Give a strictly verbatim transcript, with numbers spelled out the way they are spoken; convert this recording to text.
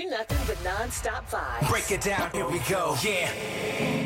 Nothing but non-stop vibes. Break it down, here we go, yeah.